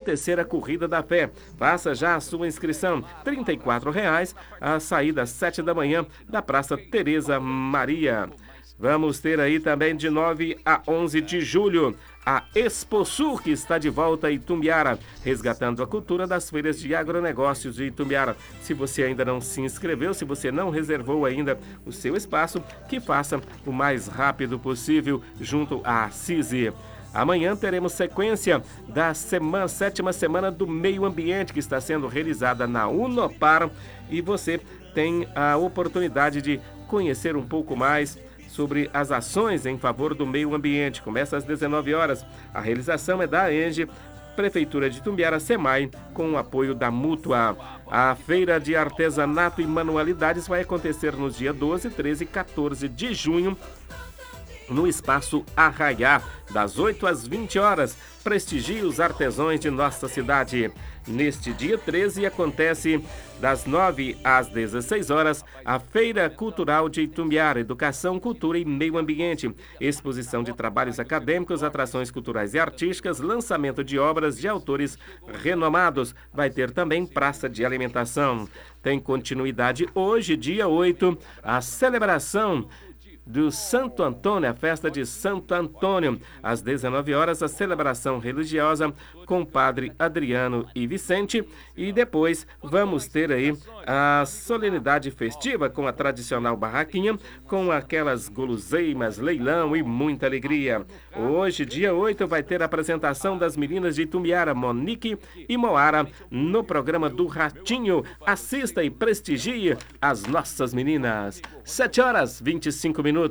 acontecer a Corrida da Fé. Faça já a sua inscrição, R$ 34,00, a saída às 7 da manhã da Praça Tereza Maria. Vamos ter aí também de 9 a 11 de julho a Exposul, que está de volta em Itumbiara, resgatando a cultura das feiras de agronegócios de Itumbiara. Se você ainda não se inscreveu, se você não reservou ainda o seu espaço, que faça o mais rápido possível junto à CISI. Amanhã teremos sequência da 7ª Semana do Meio Ambiente, que está sendo realizada na Unopar, e você tem a oportunidade de conhecer um pouco mais sobre as ações em favor do meio ambiente. Começa às 19 horas. A realização é da ENGE, Prefeitura de Itumbiara, SEMAI, com o apoio da Mútua. A Feira de Artesanato e Manualidades vai acontecer nos dias 12, 13 e 14 de junho, no Espaço Arraiá, das 8 às 20 horas. Prestigie os artesãos de nossa cidade. Neste dia 13 acontece das 9 às 16 horas a Feira Cultural de Itumbiara, Educação, Cultura e Meio Ambiente. Exposição de trabalhos acadêmicos, atrações culturais e artísticas, lançamento de obras de autores renomados. Vai ter também praça de alimentação. Tem continuidade hoje, dia 8, a celebração do Santo Antônio, a festa de Santo Antônio. Às 19 horas, a celebração religiosa com o Padre Adriano e Vicente. E depois vamos ter aí a solenidade festiva com a tradicional barraquinha, com aquelas guloseimas, leilão e muita alegria. Hoje, dia 8, vai ter a apresentação das meninas de Itumbiara, Monique e Moara, no programa do Ratinho. Assista e prestigie as nossas meninas. 7 horas, 25 minutos.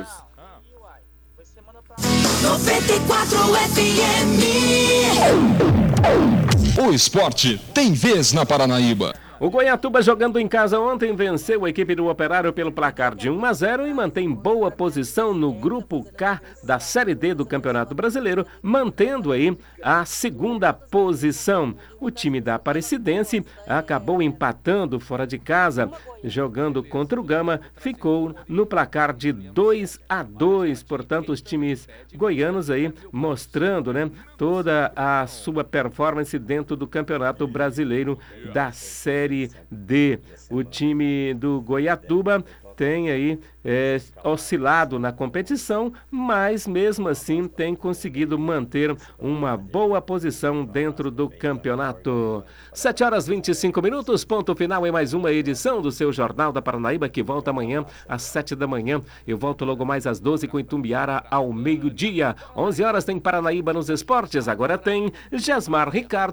94 FM. O esporte tem vez na Paranaíba. O Goiatuba, jogando em casa ontem, venceu a equipe do Operário pelo placar de 1-0 e mantém boa posição no Grupo K da Série D do Campeonato Brasileiro, mantendo aí a 2ª posição. O time da Aparecidense acabou empatando fora de casa, jogando contra o Gama, ficou no placar de 2-2. Portanto, os times goianos aí mostrando, né, toda a sua performance dentro do Campeonato Brasileiro da Série D. O time do Goiatuba tem aí oscilado na competição, mas mesmo assim tem conseguido manter uma boa posição dentro do campeonato. 7 horas 25 minutos, ponto final em mais uma edição do seu Jornal da Paranaíba, que volta amanhã às 7 da manhã. Eu volto logo mais às 12 com Itumbiara ao meio-dia. 11 horas tem Paranaíba nos esportes, agora tem Jasmar Ricardo.